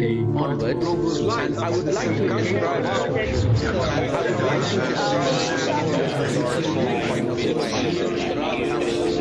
onwards, I would like to describe point of view.